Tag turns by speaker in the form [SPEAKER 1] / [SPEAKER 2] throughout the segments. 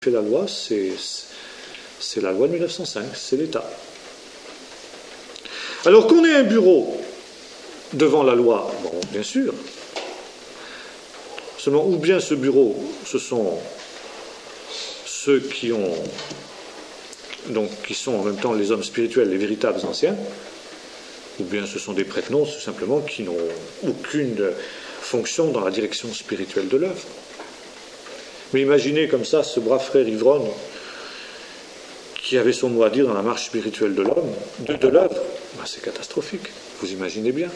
[SPEAKER 1] fait la loi, c'est la loi de 1905, c'est l'État. Alors qu'on ait un bureau devant la loi, bon, bien sûr. Seulement, ou bien ce bureau, ce sont ceux qui sont en même temps les hommes spirituels, les véritables anciens, ou bien ce sont des prête-noms, tout simplement, qui n'ont aucune fonction dans la direction spirituelle de l'œuvre. Mais imaginez comme ça ce brave frère ivrogne qui avait son mot à dire dans la marche spirituelle de l'homme, de l'œuvre. Ben, c'est catastrophique, vous imaginez bien.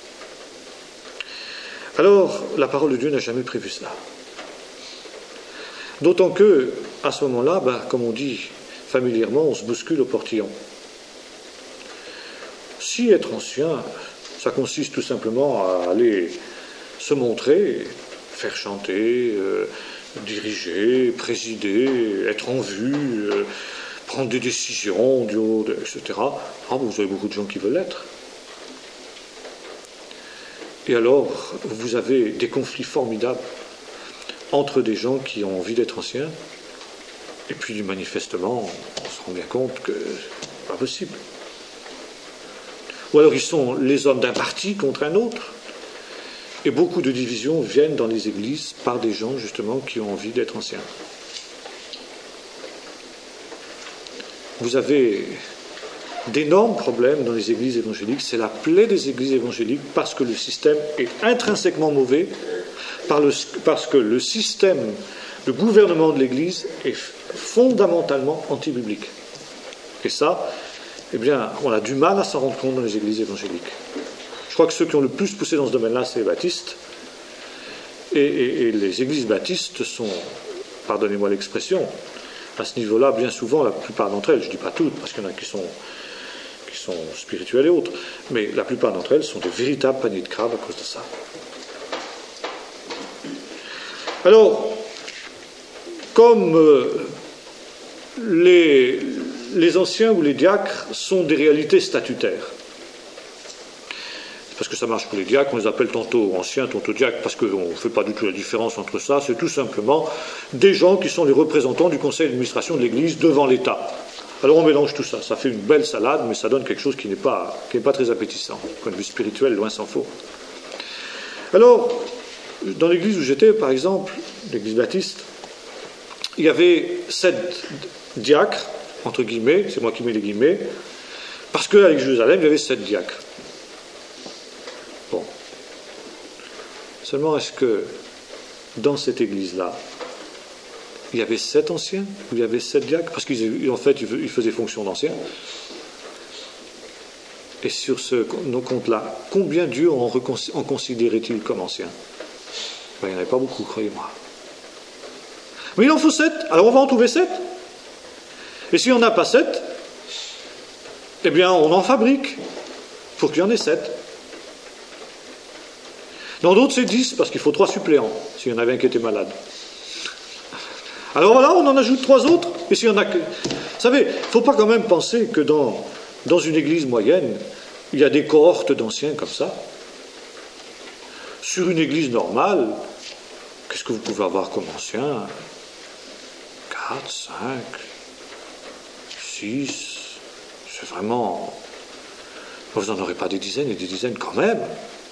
[SPEAKER 1] Alors, la parole de Dieu n'a jamais prévu cela. D'autant que, à ce moment-là, ben, comme on dit familièrement, on se bouscule au portillon. Si être ancien, ça consiste tout simplement à aller se montrer, faire chanter, diriger, présider, être en vue, prendre des décisions, etc. Ah, vous avez beaucoup de gens qui veulent l'être. Et alors, vous avez des conflits formidables entre des gens qui ont envie d'être anciens, et puis manifestement, on se rend bien compte que c'est pas possible. Ou alors ils sont les hommes d'un parti contre un autre. Et beaucoup de divisions viennent dans les églises par des gens, justement, qui ont envie d'être anciens. Vous avez d'énormes problèmes dans les églises évangéliques. C'est la plaie des églises évangéliques parce que le système est intrinsèquement mauvais, parce que le système de gouvernement de l'église est fondamentalement anti-biblique. Et ça, eh bien, on a du mal à s'en rendre compte dans les églises évangéliques. Je crois que ceux qui ont le plus poussé dans ce domaine-là, c'est les baptistes. Et les églises baptistes sont, pardonnez-moi l'expression, à ce niveau-là, bien souvent, la plupart d'entre elles, je ne dis pas toutes, parce qu'il y en a qui sont spirituelles et autres, mais la plupart d'entre elles sont des véritables paniers de crabes à cause de ça. Alors, comme les anciens ou les diacres sont des réalités statutaires, parce que ça marche pour les diacres, on les appelle tantôt anciens, tantôt diacres, parce qu'on ne fait pas du tout la différence entre ça, c'est tout simplement des gens qui sont les représentants du conseil d'administration de l'Église devant l'État. Alors on mélange tout ça, ça fait une belle salade, mais ça donne quelque chose qui n'est pas très appétissant, du point de vue spirituel, loin s'en faut. Alors, dans l'église où j'étais, par exemple, l'église baptiste, il y avait 7 diacres, entre guillemets, c'est moi qui mets les guillemets, parce qu'à Jérusalem, il y avait 7 diacres. Bon. Seulement, est-ce que dans cette église-là, il y avait 7 anciens ou il y avait 7 diacres? Parce qu'en fait, ils faisaient fonction d'anciens. Et sur nos comptes-là, combien Dieu en considérait-il comme anciens? Ben, il n'y en avait pas beaucoup, croyez-moi. Mais il en faut 7. Alors on va en trouver 7. Et s'il n'y en a pas 7, eh bien on en fabrique pour qu'il y en ait 7. Dans d'autres, c'est 10, parce qu'il faut 3 suppléants, s'il y en avait un qui était malade. Alors voilà, on en ajoute 3 autres, et s'il y en a que... Vous savez, il ne faut pas quand même penser que dans une église moyenne, il y a des cohortes d'anciens comme ça. Sur une église normale, qu'est-ce que vous pouvez avoir comme anciens? 4, 5, 6, c'est vraiment... Vous n'en aurez pas des dizaines et des dizaines quand même.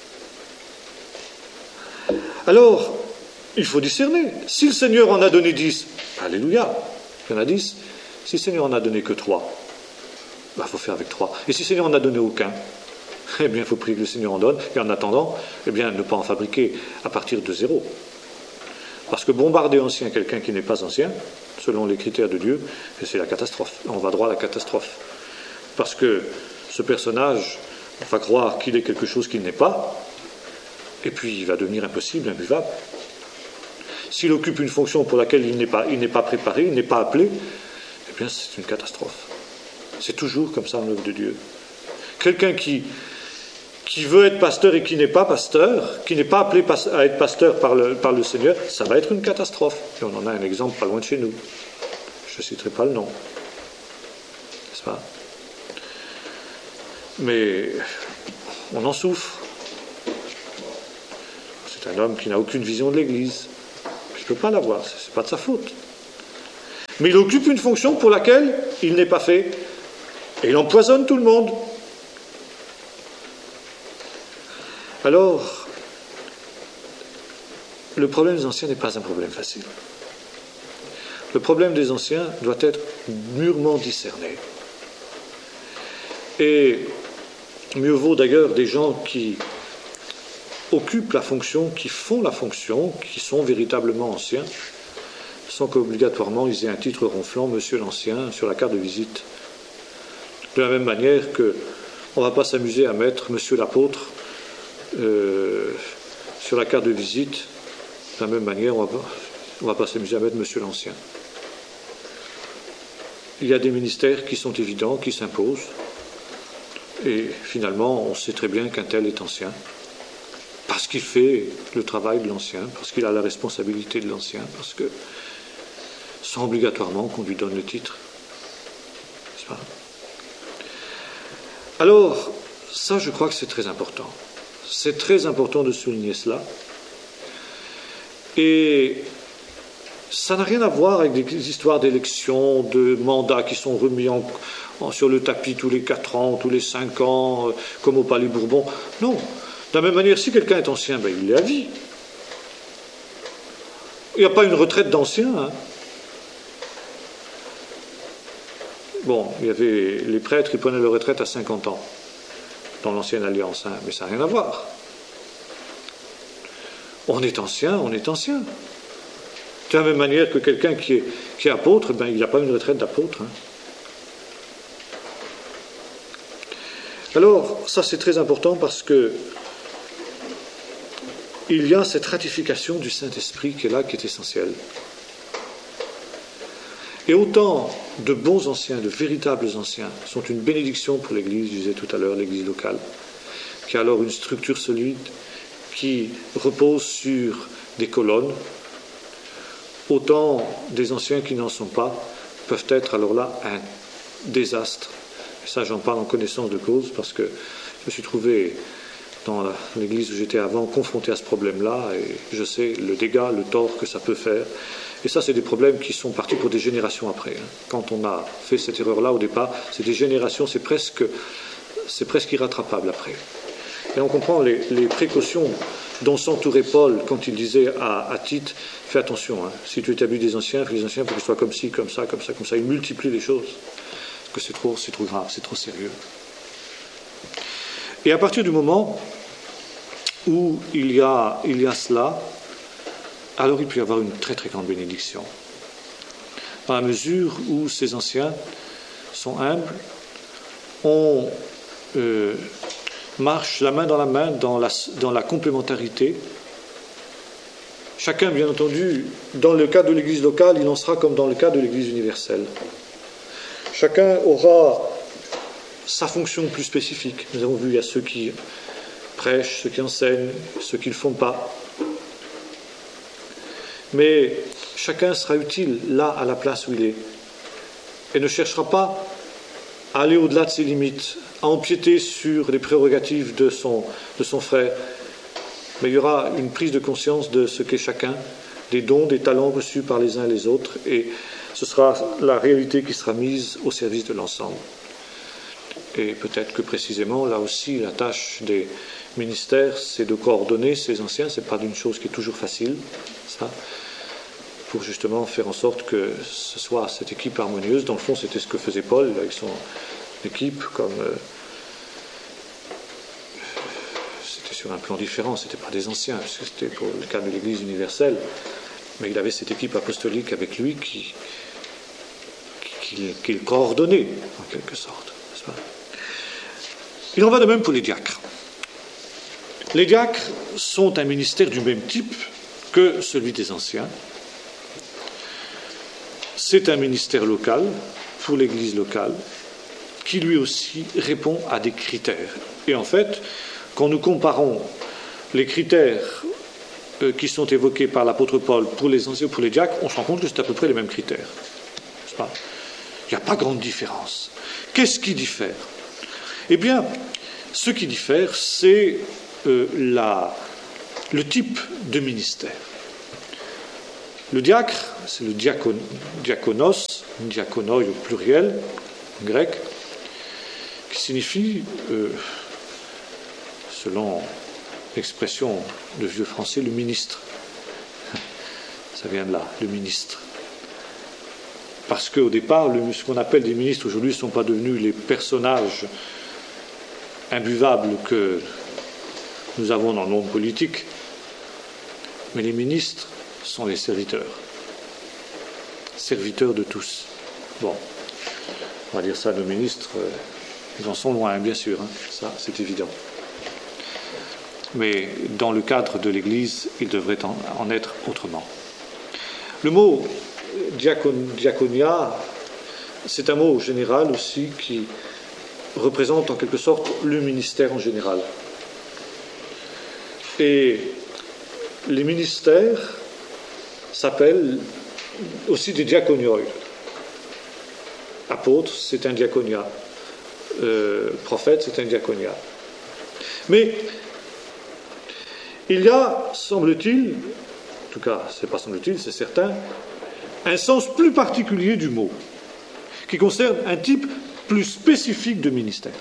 [SPEAKER 1] Alors, il faut discerner. Si le Seigneur en a donné 10, alléluia, il y en a 10. Si le Seigneur en a donné que 3, il faut faire avec 3. Et si le Seigneur en a donné aucun, eh bien, il faut prier que le Seigneur en donne. Et en attendant, eh bien, ne pas en fabriquer à partir de 0. Parce que bombarder ancien quelqu'un qui n'est pas ancien, selon les critères de Dieu, c'est la catastrophe. On va droit à la catastrophe. Parce que ce personnage va croire qu'il est quelque chose qu'il n'est pas, et puis il va devenir impossible, imbuvable. S'il occupe une fonction pour laquelle il n'est pas préparé, il n'est pas appelé, eh bien c'est une catastrophe. C'est toujours comme ça en œuvre de Dieu. Quelqu'un qui veut être pasteur et qui n'est pas pasteur, qui n'est pas appelé à être pasteur par le Seigneur, ça va être une catastrophe. Et on en a un exemple pas loin de chez nous. Je ne citerai pas le nom. N'est-ce pas? Mais on en souffre. C'est un homme qui n'a aucune vision de l'Église. Il ne peut pas l'avoir, ce n'est pas de sa faute. Mais il occupe une fonction pour laquelle il n'est pas fait. Et il empoisonne tout le monde. Alors, le problème des anciens n'est pas un problème facile. Le problème des anciens doit être mûrement discerné. Et mieux vaut d'ailleurs des gens qui occupent la fonction, qui font la fonction, qui sont véritablement anciens, sans qu'obligatoirement ils aient un titre ronflant, Monsieur l'Ancien, sur la carte de visite. De la même manière qu'on ne va pas s'amuser à mettre Monsieur l'Apôtre sur la carte de visite. De la même manière, on ne va pas s'amuser à mettre Monsieur l'Ancien. Il y a des ministères qui sont évidents, qui s'imposent. Et finalement, on sait très bien qu'un tel est ancien. Parce qu'il fait le travail de l'ancien, parce qu'il a la responsabilité de l'ancien, parce que sans obligatoirement qu'on lui donne le titre. N'est-ce pas ? Alors, ça, je crois que c'est très important. C'est très important de souligner cela. Et ça n'a rien à voir avec des histoires d'élections, de mandats qui sont remis sur le tapis tous les 4 ans, tous les 5 ans, comme au Palais Bourbon. Non. De la même manière, si quelqu'un est ancien, ben, il est à vie. Il n'y a pas une retraite d'ancien. Hein. Bon, il y avait les prêtres qui prenaient leur retraite à 50 ans, dans l'ancienne alliance, hein, mais ça n'a rien à voir. On est ancien, on est ancien. De la même manière que quelqu'un qui est apôtre, ben, il n'a pas une retraite d'apôtre. Hein. Alors, ça c'est très important parce que il y a cette ratification du Saint-Esprit qui est là, qui est essentielle. Et autant de bons anciens, de véritables anciens, sont une bénédiction pour l'Église, je disais tout à l'heure, l'Église locale, qui a alors une structure solide, qui repose sur des colonnes, autant des anciens qui n'en sont pas peuvent être alors là un désastre. Et ça, j'en parle en connaissance de cause, parce que je me suis trouvé dans l'église où j'étais avant confronté à ce problème-là, et je sais le dégât, le tort que ça peut faire. Et ça, c'est des problèmes qui sont partis pour des générations après. Hein. Quand on a fait cette erreur-là au départ, c'est des générations, c'est presque irrattrapable après. Et on comprend les précautions dont s'entourait Paul quand il disait à Tite, fais attention, hein, si tu établis des anciens, fais les anciens pour qu'ils soient comme ci, comme ça, comme ça, comme ça. Il multiplie les choses, parce que c'est trop grave, c'est trop sérieux. Et à partir du moment où il y a cela, alors il peut y avoir une très très grande bénédiction. Dans la mesure où ces anciens sont humbles, on marche la main dans la complémentarité. Chacun, bien entendu, dans le cas de l'Église locale, il en sera comme dans le cas de l'Église universelle. Chacun aura sa fonction plus spécifique. Nous avons vu, il y a ceux qui prêchent, ceux qui enseignent, ceux qui ne le font pas. Mais chacun sera utile là, à la place où il est, et ne cherchera pas à aller au-delà de ses limites, à empiéter sur les prérogatives de son frère. Mais il y aura une prise de conscience de ce qu'est chacun, des dons, des talents reçus par les uns et les autres, et ce sera la réalité qui sera mise au service de l'ensemble. Et peut-être que précisément, là aussi, la tâche des ministères, c'est de coordonner ces anciens. Ce n'est pas une chose qui est toujours facile, ça, pour justement faire en sorte que ce soit cette équipe harmonieuse. Dans le fond, c'était ce que faisait Paul avec son équipe, comme c'était sur un plan différent, ce n'était pas des anciens, puisque c'était pour le cas de l'Église universelle, mais il avait cette équipe apostolique avec lui qu'il coordonnait, en quelque sorte. N'est-ce pas ? Il en va de même pour les diacres. Les diacres sont un ministère du même type que celui des anciens. C'est un ministère local, pour l'Église locale, qui lui aussi répond à des critères. Et en fait, quand nous comparons les critères qui sont évoqués par l'apôtre Paul pour les anciens et pour les diacres, on se rend compte que c'est à peu près les mêmes critères. N'est-ce pas ? Il n'y a pas grande différence. Qu'est-ce qui diffère ? Eh bien, ce qui diffère, c'est le type de ministère. Le diacre, c'est le diakonos, diakonoi au pluriel, grec, qui signifie, selon l'expression de vieux français, le ministre. Ça vient de là, le ministre. Parce qu'au départ, ce qu'on appelle des ministres aujourd'hui ne sont pas devenus les personnages imbuvables que nous avons dans le monde politique, mais les ministres sont les serviteurs de tous. Bon, on va dire ça, nos ministres, ils en sont loin, bien sûr, hein, ça c'est évident. Mais dans le cadre de l'Église, il devrait en être autrement. Le mot diaconia, c'est un mot général aussi qui représente en quelque sorte le ministère en général. Et les ministères s'appellent aussi des diaconioi. Apôtre, c'est un diaconia. Prophète, c'est un diaconia. Mais il y a, semble-t-il, en tout cas, c'est pas semble-t-il, c'est certain, un sens plus particulier du mot, qui concerne un type plus spécifique de ministère.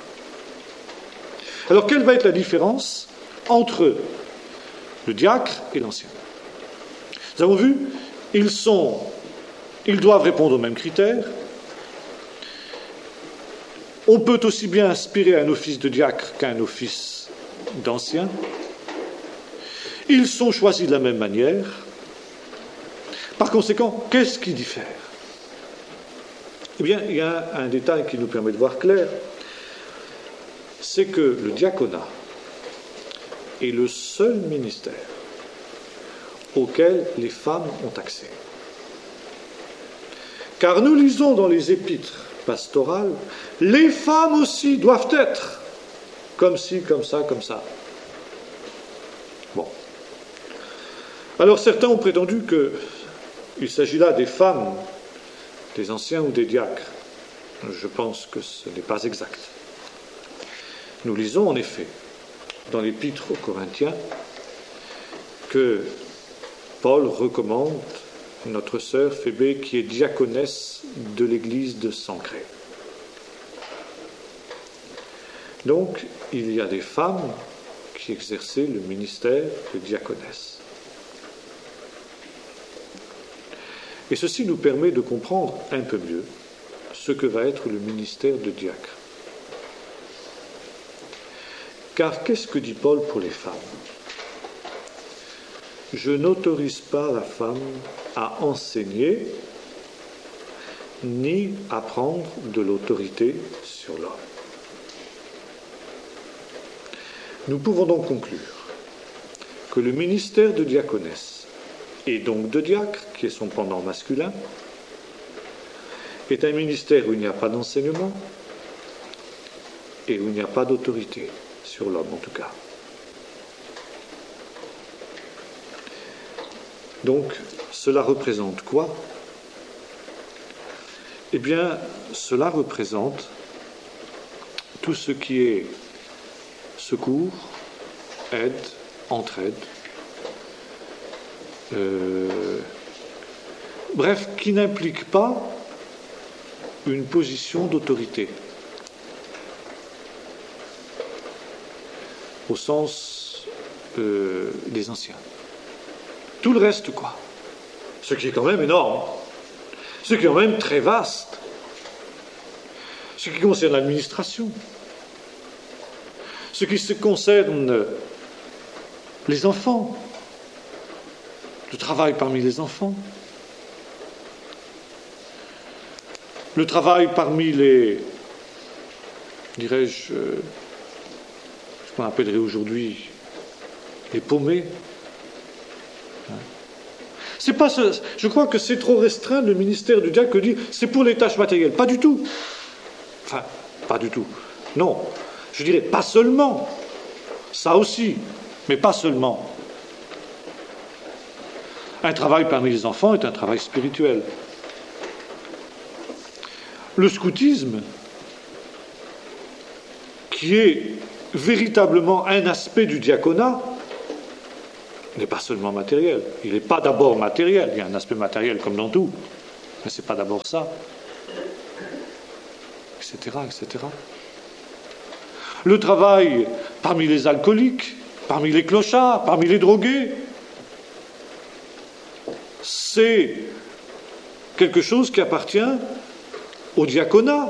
[SPEAKER 1] Alors, quelle va être la différence entre le diacre et l'ancien? Nous avons vu, ils doivent répondre aux mêmes critères. On peut aussi bien aspirer à un office de diacre qu'à un office d'ancien. Ils sont choisis de la même manière. Par conséquent, qu'est-ce qui diffère? Eh bien, il y a un détail qui nous permet de voir clair, c'est que le diaconat est le seul ministère auquel les femmes ont accès. Car nous lisons dans les épîtres pastorales, les femmes aussi doivent être comme ci, comme ça, comme ça. Bon. Alors certains ont prétendu qu'il s'agit là des femmes, des anciens ou des diacres. Je pense que ce n'est pas exact. Nous lisons en effet dans l'épître aux Corinthiens que Paul recommande notre sœur Phébé qui est diaconesse de l'église de Sancrée. Donc, il y a des femmes qui exerçaient le ministère de diaconesse. Et ceci nous permet de comprendre un peu mieux ce que va être le ministère de diacre. Car qu'est-ce que dit Paul pour les femmes? Je n'autorise pas la femme à enseigner ni à prendre de l'autorité sur l'homme. Nous pouvons donc conclure que le ministère de diaconesse et donc de diacre, qui est son pendant masculin, est un ministère où il n'y a pas d'enseignement et où il n'y a pas d'autorité sur l'homme en tout cas. Donc, cela représente quoi? Eh bien, cela représente tout ce qui est secours, aide, entraide, bref, qui n'implique pas une position d'autorité, au sens des anciens. Tout le reste, quoi. Ce qui est quand même énorme. Ce qui est quand même très vaste. Ce qui concerne l'administration. Ce qui concerne les enfants. Le travail parmi les enfants. Le travail parmi les, dirais-je, ce qu'on appellerait aujourd'hui les paumés. C'est pas ce, je crois que c'est trop restreint le ministère du diacre que dire c'est pour les tâches matérielles. Pas du tout. Enfin, pas du tout. Non. Je dirais pas seulement. Ça aussi. Mais pas seulement. Un travail parmi les enfants est un travail spirituel. Le scoutisme, qui est véritablement un aspect du diaconat, n'est pas seulement matériel. Il n'est pas d'abord matériel. Il y a un aspect matériel comme dans tout. Mais ce n'est pas d'abord ça. Etc., etc. Le travail parmi les alcooliques, parmi les clochards, parmi les drogués, c'est quelque chose qui appartient au diaconat.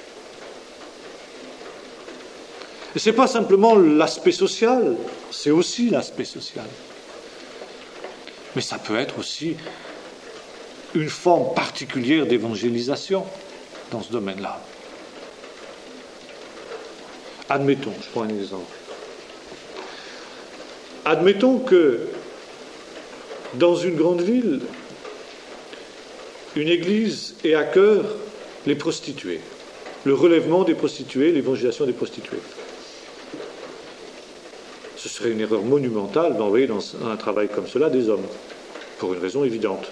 [SPEAKER 1] Et ce n'est pas simplement l'aspect social, c'est aussi l'aspect social. Mais ça peut être aussi une forme particulière d'évangélisation dans ce domaine-là. Admettons, je prends un exemple. Admettons que dans une grande ville, une église ait à cœur les prostituées, le relèvement des prostituées, l'évangélisation des prostituées. Ce serait une erreur monumentale d'envoyer dans un travail comme cela des hommes, pour une raison évidente.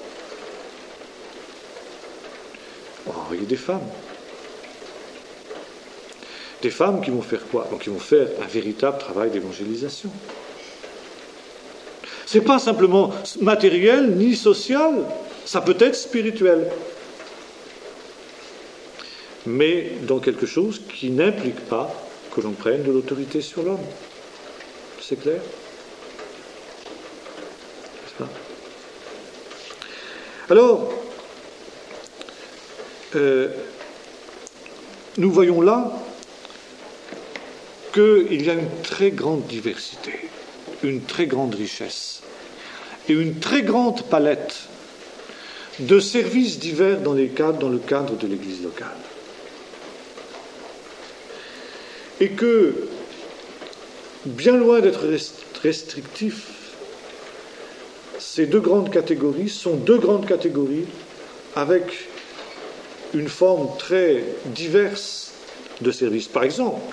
[SPEAKER 1] On va envoyer des femmes. Des femmes qui vont faire quoi? Donc, qui vont faire un véritable travail d'évangélisation. Ce n'est pas simplement matériel ni social, ça peut être spirituel. Mais dans quelque chose qui n'implique pas que l'on prenne de l'autorité sur l'homme. C'est clair? N'est-ce pas? Alors, nous voyons là qu'il y a une très grande diversité, une très grande richesse et une très grande palette de services divers dans le cadre de l'Église locale. Et que, bien loin d'être restrictifs, ces deux grandes catégories sont deux grandes catégories avec une forme très diverse de services. Par exemple,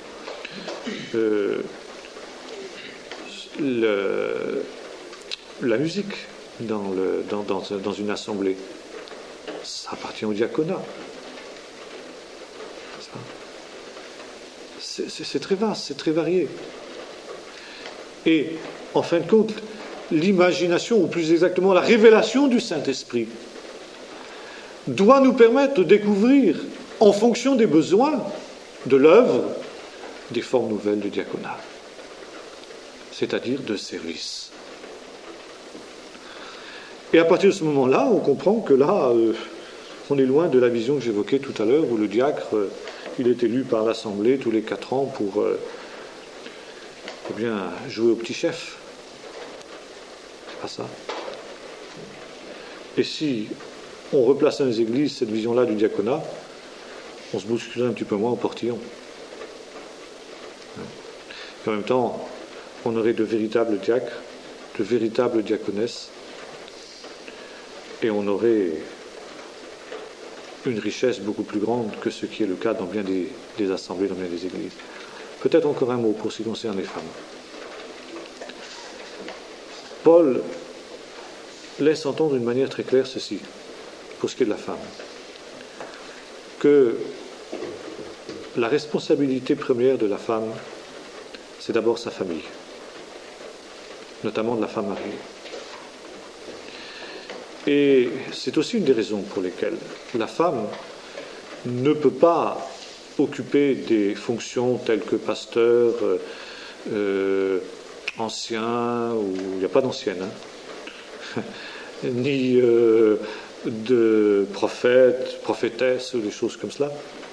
[SPEAKER 1] la musique dans une assemblée, ça appartient au diaconat. C'est très vaste, c'est très varié. Et, en fin de compte, l'imagination, ou plus exactement la révélation du Saint-Esprit, doit nous permettre de découvrir, en fonction des besoins de l'œuvre, des formes nouvelles de diaconat, c'est-à-dire de service. Et à partir de ce moment-là, on comprend que là, on est loin de la vision que j'évoquais tout à l'heure, où le diacre, il est élu par l'Assemblée tous les 4 ans pour jouer au petit chef. C'est pas ça. Et si on replaçait dans les églises cette vision-là du diaconat, on se bousculerait un petit peu moins au portillon. Et en même temps, on aurait de véritables diacres, de véritables diaconesses, et on aurait une richesse beaucoup plus grande que ce qui est le cas dans bien des assemblées, dans bien des églises. Peut-être encore un mot pour ce qui concerne les femmes. Paul laisse entendre d'une manière très claire ceci, pour ce qui est de la femme, que la responsabilité première de la femme, c'est d'abord sa famille, notamment de la femme mariée. Et c'est aussi une des raisons pour lesquelles la femme ne peut pas occuper des fonctions telles que pasteur, ancien, ou il n'y a pas d'ancienne, ni de prophète, prophétesse, ou des choses comme cela.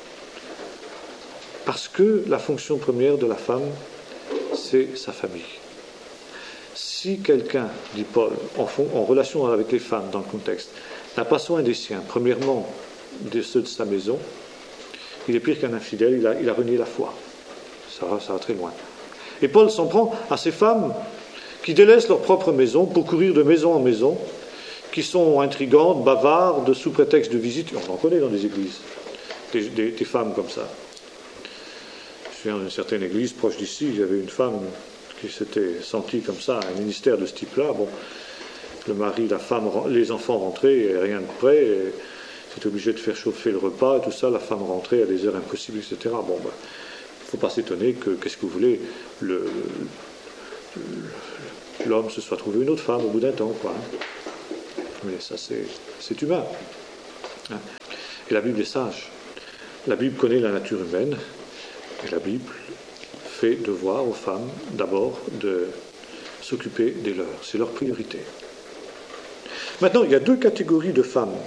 [SPEAKER 1] Parce que la fonction première de la femme, c'est sa famille. Si quelqu'un, dit Paul, en relation avec les femmes dans le contexte, n'a pas soin des siens, premièrement de ceux de sa maison, il est pire qu'un infidèle, il a renié la foi. Ça va très loin. Et Paul s'en prend à ces femmes qui délaissent leur propre maison pour courir de maison en maison, qui sont intrigantes, bavardes, sous prétexte de visite. On en connaît dans des églises, des femmes comme ça. Je suis dans une certaine église proche d'ici, il y avait une femme qui s'était sentie comme ça, un ministère de ce type-là. Bon, le mari, la femme, les enfants rentraient, et rien de près, et c'était obligé de faire chauffer le repas, et tout ça, la femme rentrait à des heures impossibles, etc. Bon, il ne faut pas s'étonner que, qu'est-ce que vous voulez, l'homme se soit trouvé une autre femme au bout d'un temps, quoi. Mais ça, c'est humain. Hein. Et la Bible est sage. La Bible connaît la nature humaine, et la Bible fait devoir aux femmes, d'abord, de s'occuper des leurs. C'est leur priorité. Maintenant, il y a deux catégories de femmes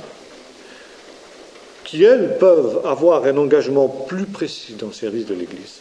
[SPEAKER 1] qui, elles, peuvent avoir un engagement plus précis dans le service de l'Église.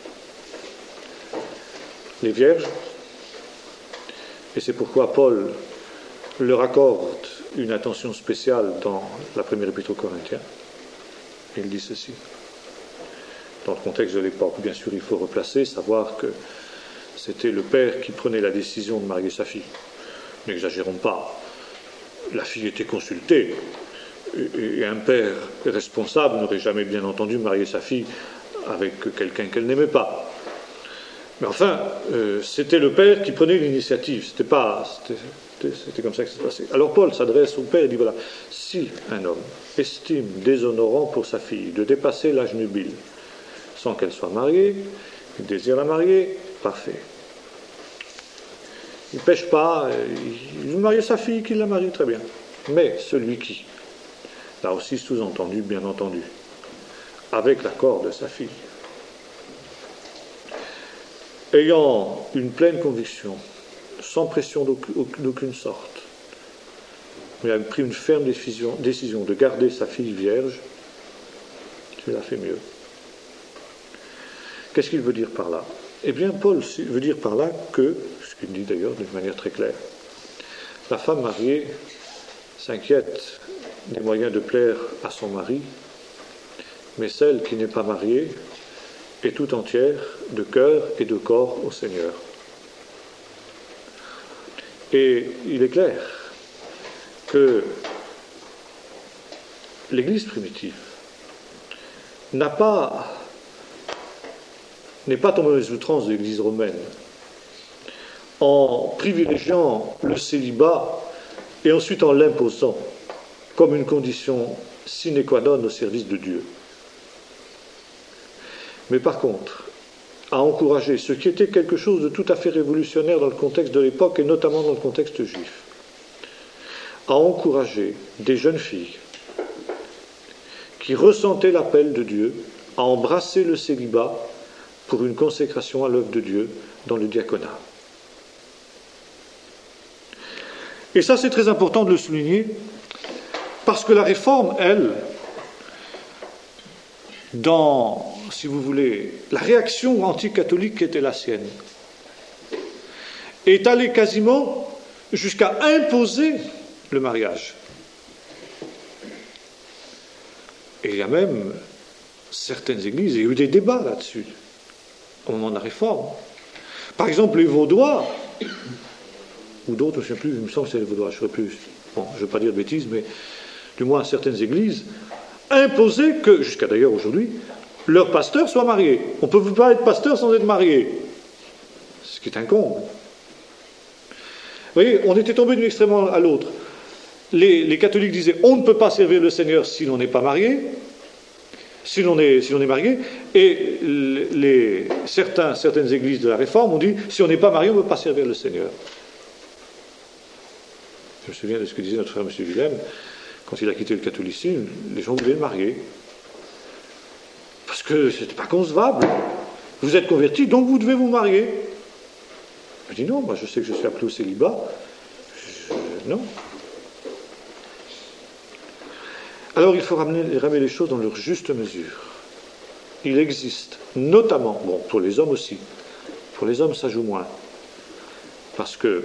[SPEAKER 1] Les vierges, et c'est pourquoi Paul leur accorde une attention spéciale dans la première épître aux Corinthiens. Il dit ceci. Dans le contexte de l'époque, bien sûr, il faut replacer, savoir que c'était le père qui prenait la décision de marier sa fille. N'exagérons pas. La fille était consultée, et un père responsable n'aurait jamais bien entendu marier sa fille avec quelqu'un qu'elle n'aimait pas. Mais enfin, c'était le père qui prenait l'initiative. C'était comme ça que ça se passait. Alors Paul s'adresse au père et dit, voilà, si un homme estime déshonorant pour sa fille de dépasser l'âge nubile sans qu'elle soit mariée, il désire la marier, parfait. Il ne pêche pas, il veut marier sa fille, qu'il la marie, très bien. Mais celui qui, là aussi sous-entendu, bien entendu, avec l'accord de sa fille, ayant une pleine conviction, sans pression d'aucune sorte, mais a pris une ferme décision de garder sa fille vierge, il a fait mieux. Qu'est-ce qu'il veut dire par là? Eh bien, Paul veut dire par là que, ce qu'il dit d'ailleurs d'une manière très claire, la femme mariée s'inquiète des moyens de plaire à son mari, mais celle qui n'est pas mariée est tout entière de cœur et de corps au Seigneur. Et il est clair que l'Église primitive n'est pas tombée dans les outrances de l'Église romaine en privilégiant le célibat et ensuite en l'imposant comme une condition sine qua non au service de Dieu. Mais par contre, à encourager ce qui était quelque chose de tout à fait révolutionnaire dans le contexte de l'époque et notamment dans le contexte juif, à encourager des jeunes filles qui ressentaient l'appel de Dieu à embrasser le célibat pour une consécration à l'œuvre de Dieu dans le diaconat. Et ça, c'est très important de le souligner, parce que la réforme, elle, dans, si vous voulez, la réaction anticatholique qui était la sienne, est allée quasiment jusqu'à imposer le mariage. Et il y a même certaines églises, il y a eu des débats là-dessus, au moment de la réforme. Par exemple, les Vaudois, ou d'autres, je ne sais plus, il me semble que c'est les Vaudois, je ne sais plus, bon, je ne veux pas dire de bêtises, mais du moins certaines églises, imposaient que, jusqu'à d'ailleurs aujourd'hui, leur pasteur soit marié. On ne peut pas être pasteur sans être marié. Ce qui est incombe. Vous voyez, on était tombé d'un extrême à l'autre. Les catholiques disaient on ne peut pas servir le Seigneur si l'on n'est pas marié, si l'on est marié, et certaines églises de la Réforme ont dit si on n'est pas marié, on ne peut pas servir le Seigneur. Je me souviens de ce que disait notre frère M. Willem, quand il a quitté le catholicisme, les gens voulaient le marier. Parce que ce n'était pas concevable. Vous êtes converti, donc vous devez vous marier. Je dis non, moi je sais que je suis appelé au célibat. Non. Alors il faut ramener les choses dans leur juste mesure. Il existe, notamment, bon, pour les hommes aussi, pour les hommes ça joue moins, parce que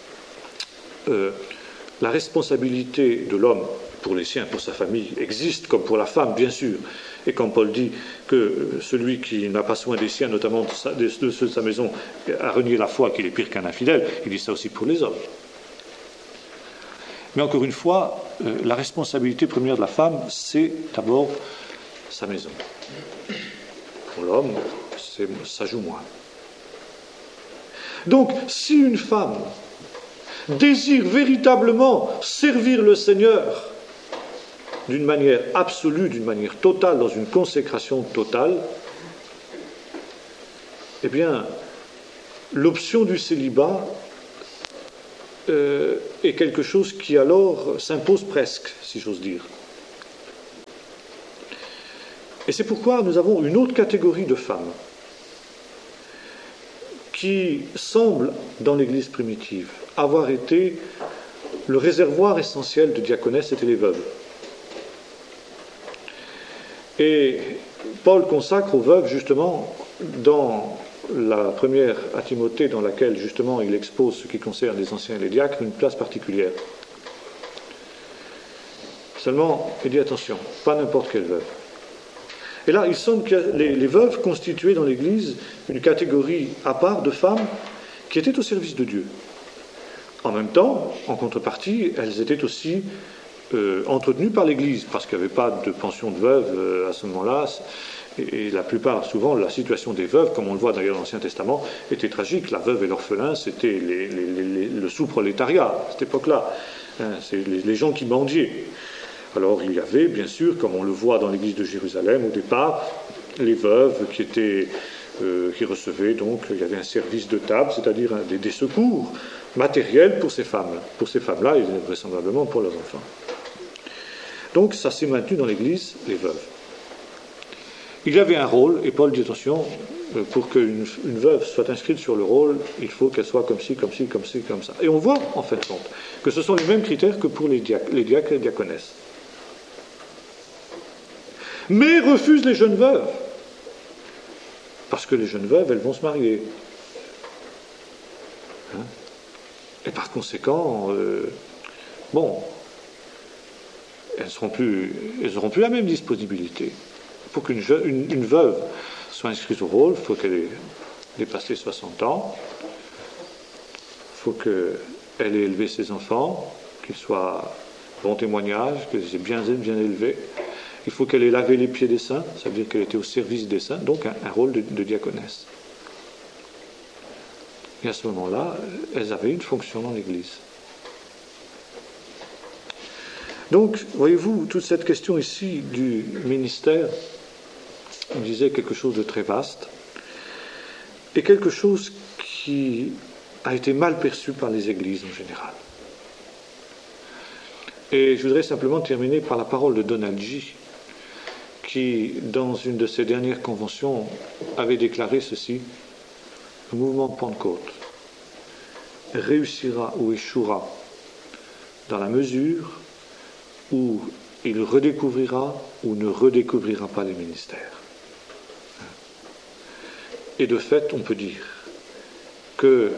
[SPEAKER 1] la responsabilité de l'homme pour les siens, pour sa famille, existe comme pour la femme, bien sûr. Et quand Paul dit que celui qui n'a pas soin des siens, notamment de ceux de sa maison, a renié la foi, qu'il est pire qu'un infidèle, il dit ça aussi pour les hommes. Mais encore une fois, la responsabilité première de la femme, c'est d'abord sa maison. Pour l'homme, ça joue moins. Donc, si une femme désire véritablement servir le Seigneur d'une manière absolue, d'une manière totale, dans une consécration totale, eh bien, l'option du célibat est quelque chose qui alors s'impose presque, si j'ose dire. Et c'est pourquoi nous avons une autre catégorie de femmes qui semble, dans l'Église primitive, avoir été le réservoir essentiel de diaconesse, c'était les veuves. Et Paul consacre aux veuves, justement, dans la première à Timothée, dans laquelle, justement, il expose ce qui concerne les anciens et les diacres, une place particulière. Seulement, il dit attention, pas n'importe quelle veuve. Et là, il semble que les veuves constituaient dans l'Église une catégorie à part de femmes qui étaient au service de Dieu. En même temps, en contrepartie, elles étaient aussi entretenues par l'Église, parce qu'il n'y avait pas de pension de veuve à ce moment-là. Et la plupart, souvent, la situation des veuves, comme on le voit d'ailleurs dans l'Ancien Testament, était tragique. La veuve et l'orphelin, c'était le sous-prolétariat à cette époque-là. C'est les gens qui mendiaient. Alors il y avait, bien sûr, comme on le voit dans l'église de Jérusalem au départ, les veuves qui recevaient, donc il y avait un service de table, c'est-à-dire des secours matériels pour ces femmes. Pour ces femmes-là et vraisemblablement pour leurs enfants. Donc ça s'est maintenu dans l'église, les veuves. Il y avait un rôle, et Paul dit attention, pour qu'une veuve soit inscrite sur le rôle, il faut qu'elle soit comme ci, comme ci, comme ci, comme ça. Et on voit, en fin de compte, que ce sont les mêmes critères que pour les diacres et les diaconesses. Mais refusent les jeunes veuves. Parce que les jeunes veuves, elles vont se marier. Et par conséquent, elles n'auront plus la même disponibilité. Pour qu'une une veuve soit inscrite au rôle, il faut qu'elle ait passé 60 ans, il faut qu'elle ait élevé ses enfants, qu'ils soient bon témoignage, qu'ils aient bien élevés. Il faut qu'elle ait lavé les pieds des saints, ça veut dire qu'elle était au service des saints, donc un rôle de diaconesse. Et à ce moment-là, elles avaient une fonction dans l'Église. Donc, voyez-vous, toute cette question ici du ministère, on disait quelque chose de très vaste, et quelque chose qui a été mal perçu par les Églises en général. Et je voudrais simplement terminer par la parole de Donald G., qui, dans une de ses dernières conventions, avait déclaré ceci: le mouvement de Pentecôte réussira ou échouera dans la mesure où il redécouvrira ou ne redécouvrira pas les ministères. Et de fait, on peut dire que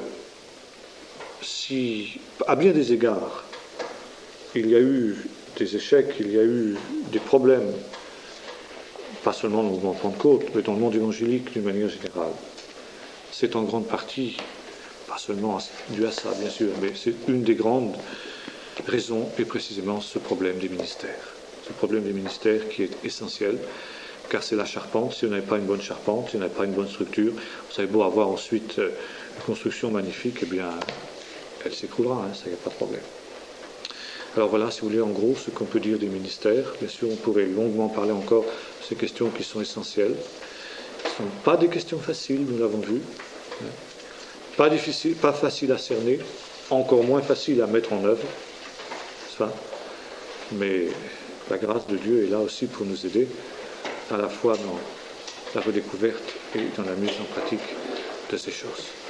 [SPEAKER 1] si, à bien des égards, il y a eu des échecs, il y a eu des problèmes, pas seulement dans le mouvement Pentecôte, mais dans le monde évangélique d'une manière générale, c'est en grande partie, pas seulement dû à ça bien sûr, mais c'est une des grandes raisons, et précisément ce problème des ministères. Ce problème des ministères qui est essentiel, car c'est la charpente. Si on n'avait pas une bonne charpente, si on n'avait pas une bonne structure, vous savez, beau avoir ensuite une construction magnifique, eh bien, elle s'écroulera, ça, il n'y a pas de problème. Alors voilà, si vous voulez, en gros, ce qu'on peut dire des ministères. Bien sûr, on pourrait longuement parler encore de ces questions qui sont essentielles. Ce ne sont pas des questions faciles, nous l'avons vu. Pas difficiles, pas faciles à cerner, encore moins faciles à mettre en œuvre. Mais la grâce de Dieu est là aussi pour nous aider, à la fois dans la redécouverte et dans la mise en pratique de ces choses.